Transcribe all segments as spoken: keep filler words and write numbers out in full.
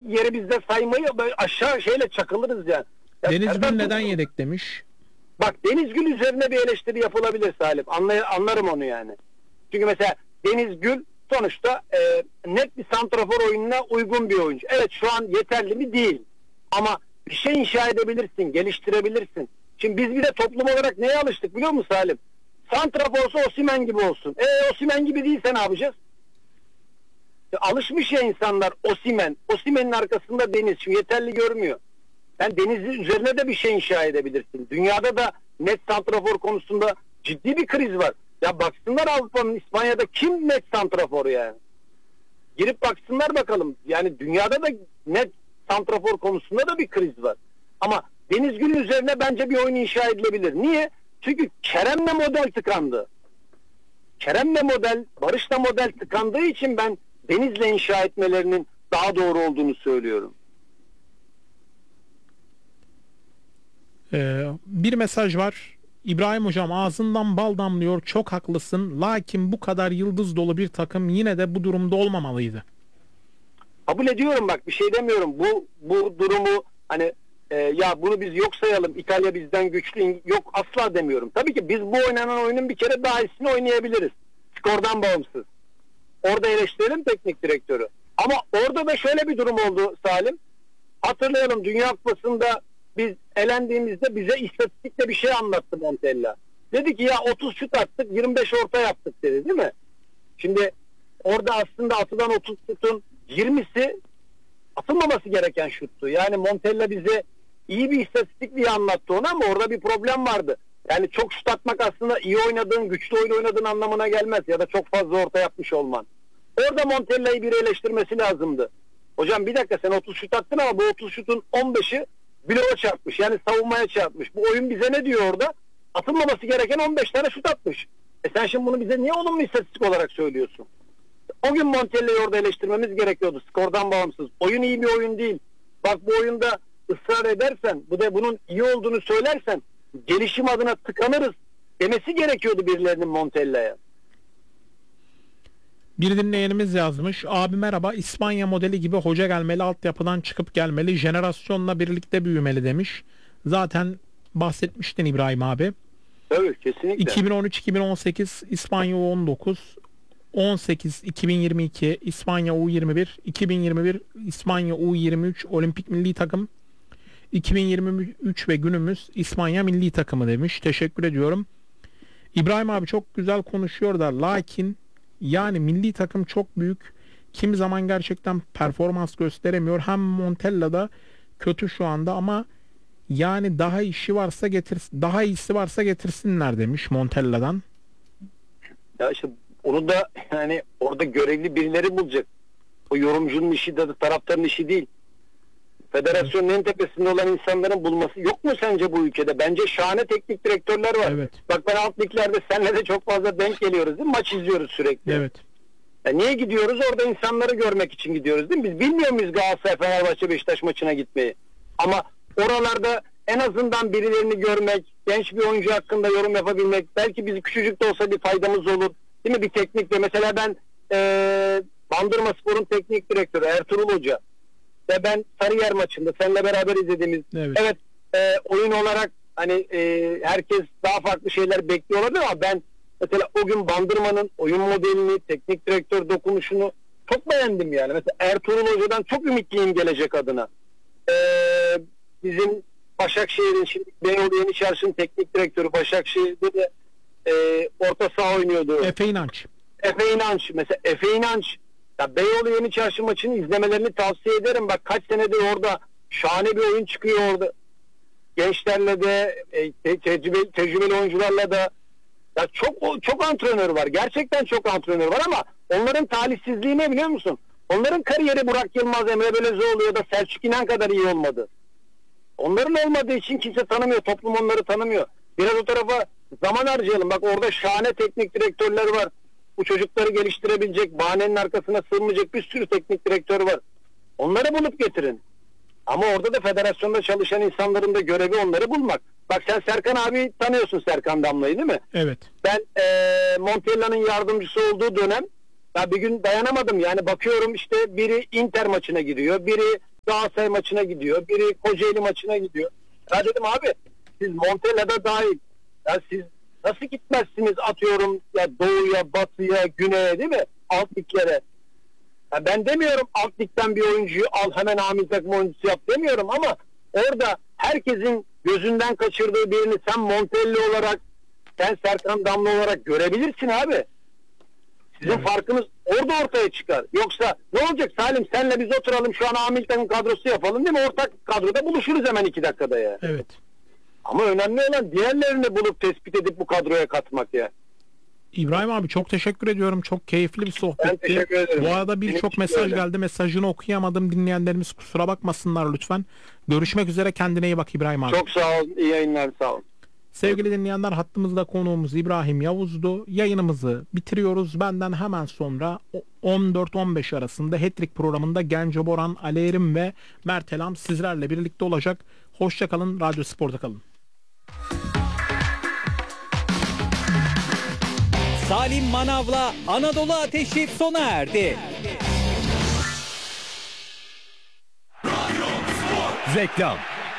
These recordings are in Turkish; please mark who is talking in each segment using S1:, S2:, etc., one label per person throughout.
S1: yeri bizde saymayı böyle aşağı şeyle çakılırız yani. Ya
S2: Deniz
S1: Serdar
S2: Gül neden
S1: Dursun-
S2: yedek demiş.
S1: Bak Deniz Gül üzerine bir eleştiri yapılabilir Salim. Anlay anlarım onu yani. Çünkü mesela Deniz Gül sonuçta e, net bir santrafor oyununa uygun bir oyuncu. Evet şu an yeterli mi? Değil. Ama bir şey inşa edebilirsin, geliştirebilirsin. Şimdi biz bir de toplum olarak neye alıştık biliyor musun Salim? Santraforsa Osimhen gibi olsun. E Osimhen gibi değilse ne yapacağız? Ya, alışmış ya insanlar Osimhen. Osimhen'in arkasında Deniz. Şimdi yeterli görmüyor. Yani Deniz'in üzerine de bir şey inşa edebilirsin. Dünyada da net santrafor konusunda ciddi bir kriz var. Ya baksınlar Avrupa'nın, İspanya'da kim net santrafor yani? Girip baksınlar bakalım. Yani dünyada da net santrafor konusunda da bir kriz var. Ama Deniz Gül'ün üzerine bence bir oyun inşa edilebilir. Niye? Çünkü Kerem'le model tıkandı. Kerem'le model, Barış'la model tıkandığı için ben Deniz'le inşa etmelerinin daha doğru olduğunu söylüyorum.
S2: Ee, bir mesaj var. İbrahim hocam ağzından bal damlıyor. Çok haklısın. Lakin bu kadar yıldız dolu bir takım yine de bu durumda olmamalıydı.
S1: Kabul ediyorum bak bir şey demiyorum. Bu bu durumu hani e, ya bunu biz yok sayalım. İtalya bizden güçlü yok asla demiyorum. Tabii ki biz bu oynanan oyunun bir kere daha iyisini oynayabiliriz. Skordan bağımsız. Orada eleştirelim teknik direktörü. Ama orada da şöyle bir durum oldu Salim. Hatırlayalım Dünya Kupası'nda biz elendiğimizde bize istatistikle bir şey anlattı Montella. Dedi ki ya otuz şut attık yirmi beş orta yaptık dedi değil mi? Şimdi orada aslında atılan otuz şutun yirmisi atılmaması gereken şuttu. Yani Montella bize iyi bir istatistik diye anlattı onu ama orada bir problem vardı. Yani çok şut atmak aslında iyi oynadığın, güçlü oyun oynadığın anlamına gelmez ya da çok fazla orta yapmış olman. Orada Montella'yı bir eleştirmesi lazımdı. Hocam bir dakika sen otuz şut attın ama bu otuz şutun on beşi bloğa çarpmış. Yani savunmaya çarpmış. Bu oyun bize ne diyor orada? Atılmaması gereken on beş tane şut atmış. E sen şimdi bunu bize niye olumlu istatistik olarak söylüyorsun? O gün Montella'yı orada eleştirmemiz gerekiyordu. Skordan bağımsız. Oyun iyi bir oyun değil. Bak bu oyunda ısrar edersen, bu da bunun iyi olduğunu söylersen gelişim adına tıkanırız demesi gerekiyordu birilerinin Montella'ya.
S2: Bir dinleyenimiz yazmış. Abi merhaba, İspanya modeli gibi hoca gelmeli, altyapıdan çıkıp gelmeli, jenerasyonla birlikte büyümeli demiş. Zaten bahsetmiştin İbrahim abi.
S1: Evet kesinlikle.
S2: iki bin on üç iki bin on sekiz İspanya U on dokuz, on sekiz iki bin yirmi iki İspanya U yirmi bir, iki bin yirmi bir İspanya U yirmi üç Olimpik Milli Takım, iki bin yirmi üç ve günümüz İspanya Milli Takımı demiş. Teşekkür ediyorum. İbrahim abi çok güzel konuşuyor da lakin yani milli takım çok büyük. Kimi zaman gerçekten performans gösteremiyor. Hem Montella da kötü şu anda ama yani daha işi varsa getir, daha iyisi varsa getirsinler demiş Montella'dan.
S1: Ya işte onu da yani orada görevli birileri bulacak. O yorumcunun işi de taraftarın işi değil. Federasyonun en tepesinde olan insanların bulması yok mu sence bu ülkede? Bence şahane teknik direktörler var.
S2: Evet.
S1: Bak ben alt liglerde seninle de çok fazla denk geliyoruz değil mi? Maç izliyoruz sürekli.
S2: Evet.
S1: Ya niye gidiyoruz? Orada insanları görmek için gidiyoruz değil mi? Biz bilmiyor muyuz Galatasaray, Fenerbahçe, Beşiktaş maçına gitmeyi? Ama oralarda en azından birilerini görmek, genç bir oyuncu hakkında yorum yapabilmek, belki bizi küçücük de olsa bir faydamız olur. Değil mi? Bir teknikle. Mesela ben ee, Bandırmaspor'un teknik direktörü Ertuğrul Hoca ve ben Sarıyer maçında seninle beraber izlediğimiz
S2: Evet,
S1: evet e, oyun olarak hani e, herkes daha farklı şeyler bekliyor olabilir ama ben mesela o gün Bandırma'nın oyun modelini, teknik direktör dokunuşunu çok beğendim yani. Mesela Ertuğrul Hoca'dan çok ümitliyim gelecek adına. Ee, bizim Başakşehir'in şimdi Beyoğlu Yeni Çarşı'nın teknik direktörü Başakşehir'de de e, orta saha oynuyordu.
S2: Efe İnanç.
S1: Efe İnanç. Mesela Efe İnanç ya Beyoğlu Yeni Çarşı maçını izlemelerini tavsiye ederim. Bak kaç senedir orada şahane bir oyun çıkıyor orada. Gençlerle de e, te- tecrübeli, tecrübeli oyuncularla da ya çok çok antrenör var. Gerçekten çok antrenör var ama onların talihsizliği ne biliyor musun? Onların kariyeri Burak Yılmaz, Emre Belözoğlu ya da Selçuk İnan kadar iyi olmadı. Onların olmadığı için kimse tanımıyor. Toplum onları tanımıyor. Biraz o tarafa zaman harcayalım. Bak orada şahane teknik direktörler var. Bu çocukları geliştirebilecek, bahanenin arkasına sığmayacak bir sürü teknik direktör var. Onları bulup getirin. Ama orada da federasyonda çalışan insanların da görevi onları bulmak. Bak sen Serkan abi tanıyorsun, Serkan Damla'yı değil mi?
S2: Evet.
S1: Ben e, Montella'nın yardımcısı olduğu dönem ya bir gün dayanamadım. Yani bakıyorum işte biri Inter maçına giriyor, biri Galatasaray maçına gidiyor. Biri Kocaeli maçına gidiyor. Ya dedim abi siz Montella'da dahil. Ya siz nasıl gitmezsiniz atıyorum ya doğuya, batıya, güneye değil mi? Alt liglere. Ya ben demiyorum alt ligden bir oyuncuyu al hemen amil takım oyuncusu yap demiyorum ama orada herkesin gözünden kaçırdığı birini sen Montella olarak, sen Serkan Damla olarak görebilirsin abi. Sizin evet. farkınız orada ortaya çıkar. Yoksa ne olacak Salim, senle biz oturalım şu an amil takım kadrosu yapalım değil mi? Ortak kadroda buluşuruz hemen iki dakikada ya.
S2: Evet.
S1: Ama önemli olan diğerlerini bulup tespit edip bu kadroya katmak ya.
S2: İbrahim abi çok teşekkür ediyorum. Çok keyifli bir sohbetti.
S1: Ben teşekkür ederim.
S2: Bu arada birçok mesaj öyle. geldi. Mesajını okuyamadım. Dinleyenlerimiz kusura bakmasınlar lütfen. Görüşmek üzere. Kendine iyi bak İbrahim abi.
S1: Çok sağ ol. İyi yayınlar. Sağ ol.
S2: Sevgili dinleyenler, hattımızda konuğumuz İbrahim Yavuz'du. Yayınımızı bitiriyoruz. Benden hemen sonra on dört on beş arasında Hat-Trick programında Genco Boran, Ali Erim ve Mert Elam sizlerle birlikte olacak. Hoşça kalın. Radyo Spor'da kalın.
S3: Salim Manav'la Anadolu Ateşi sona erdi.
S4: Reklam.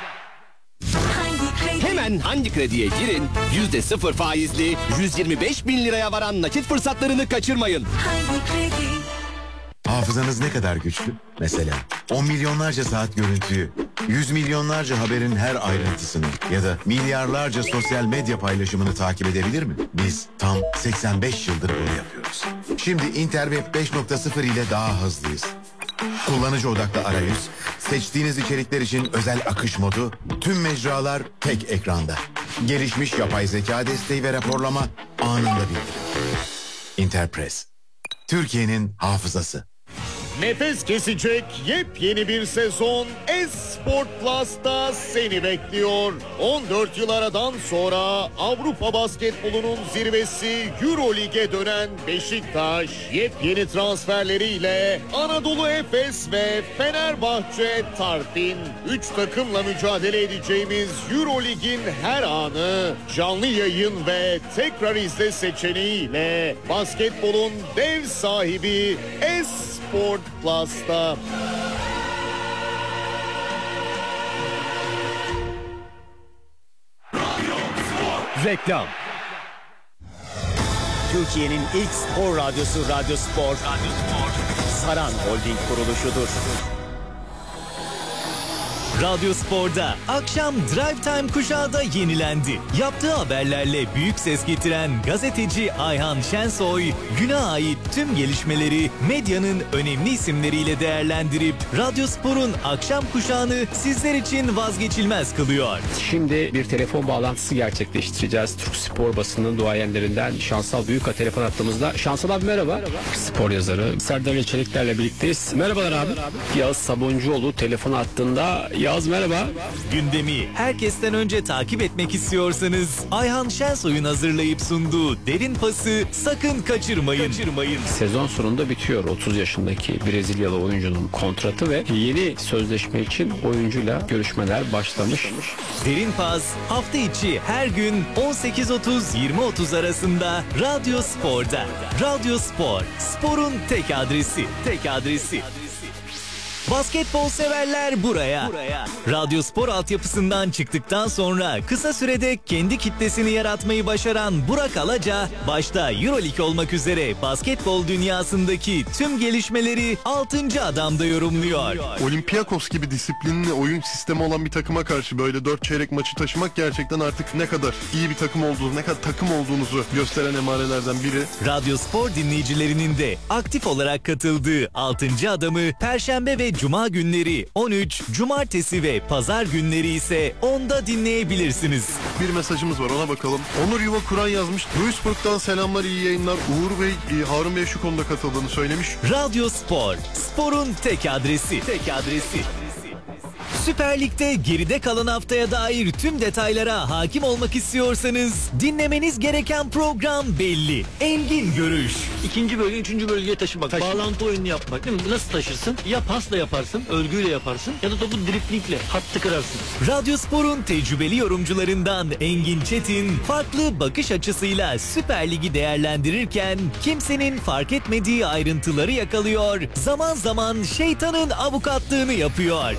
S4: Hemen Hangi Kredi'ye girin, yüzde sıfır faizli yüz yirmi beş bin liraya varan nakit fırsatlarını kaçırmayın.
S5: Hangi Kredi?
S6: Hafızanız ne kadar güçlü? Mesela on milyonlarca saat görüntüyü, yüz milyonlarca haberin her ayrıntısını ya da milyarlarca sosyal medya paylaşımını takip edebilir mi? Biz tam seksen beş yıldır bunu yapıyoruz. Şimdi Interweb beş nokta sıfır ile daha hızlıyız. Kullanıcı odaklı arayüz, seçtiğiniz içerikler için özel akış modu, tüm mecralar tek ekranda. Gelişmiş yapay zeka desteği ve raporlama anında bildirim. Interpress, Türkiye'nin hafızası.
S7: Nefes kesecek yepyeni bir sezon Esport Plus'ta seni bekliyor. on dört yıl aradan sonra Avrupa basketbolunun zirvesi Eurolig'e dönen Beşiktaş yepyeni transferleriyle Anadolu Efes ve Fenerbahçe Tarfin üç takımla mücadele edeceğimiz Eurolig'in her anı canlı yayın ve tekrar izle seçeneğiyle basketbolun dev sahibi Esport Plus'ta.
S4: Reklam.
S3: Türkiye'nin ilk spor radyosu Radyo Spor. Radyo Spor. Saran Holding kuruluşudur.
S8: Radyo Spor'da akşam Drive Time kuşağı da yenilendi. Yaptığı haberlerle büyük ses getiren gazeteci Ayhan Şensoy, güne ait tüm gelişmeleri medyanın önemli isimleriyle değerlendirip Radyo Spor'un akşam kuşağını sizler için vazgeçilmez kılıyor.
S9: Şimdi bir telefon bağlantısı gerçekleştireceğiz. Türk spor basının duayenlerinden Şansal Büyük'a telefon attığımızda. Şansal abi merhaba. merhaba. Spor yazarı Serdar Çelikler'le birlikteyiz. Merhabalar abi. Merhaba abi. Yağız Sabuncuoğlu telefon attığında. Yağız merhaba.
S8: Gündemi herkesten önce takip etmek istiyorsanız Ayhan Şensoy'un hazırlayıp sunduğu Derin Pası sakın kaçırmayın. kaçırmayın.
S9: Sezon sonunda bitiyor otuz yaşındaki Brezilyalı oyuncunun kontratı ve yeni sözleşme için oyuncuyla görüşmeler başlamış.
S8: Derin Pas hafta içi her gün on sekiz otuz yirmi otuz arasında Radyo Spor'da. Radyo Spor, sporun tek adresi. Tek adresi. Basketbol severler buraya. buraya. Radyo Spor altyapısından çıktıktan sonra kısa sürede kendi kitlesini yaratmayı başaran Burak Alaca, başta Euroleague olmak üzere basketbol dünyasındaki tüm gelişmeleri altıncı adamda yorumluyor.
S10: Olympiakos gibi disiplinli oyun sistemi olan bir takıma karşı böyle dört çeyrek maçı taşımak gerçekten artık ne kadar iyi bir takım olduğunu, ne kadar takım olduğunuzu gösteren emarelerden biri.
S8: Radyo Spor dinleyicilerinin de aktif olarak katıldığı altıncı adamı Perşembe ve Cuma günleri on üç, Cumartesi ve Pazar günleri ise onda dinleyebilirsiniz.
S10: Bir mesajımız var, ona bakalım. Onur Yuva Kur'an yazmış. Duisburg'dan selamlar, iyi yayınlar. Uğur Bey, Harun Bey şu konuda katıldığını söylemiş.
S8: Radyo Spor, sporun tek adresi. Tek adresi. Süper Lig'de geride kalan haftaya dair tüm detaylara hakim olmak istiyorsanız dinlemeniz gereken program belli. Engin Görüş.
S5: İkinci bölge, üçüncü bölgeye taşımak.
S8: Taşı-
S5: Bağlantı oyunu yapmak değil mi? Nasıl taşırsın? Ya pasla yaparsın, örgüyle yaparsın ya da topu driplingle, hattı kırarsın.
S8: Radyospor'un tecrübeli yorumcularından Engin Çetin farklı bakış açısıyla Süper Lig'i değerlendirirken kimsenin fark etmediği ayrıntıları yakalıyor. Zaman zaman şeytanın avukatlığını yapıyor.